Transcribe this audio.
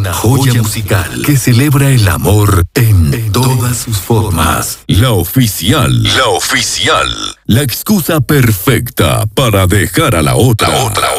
una joya musical que celebra el amor en todas sus formas. La oficial. La oficial. La excusa perfecta para dejar a la otra.